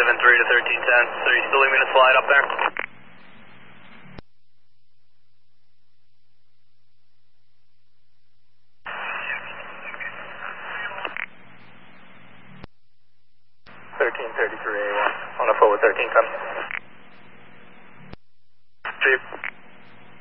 to 1310. So you still leaving a slide up there? On a forward 1310. Chief.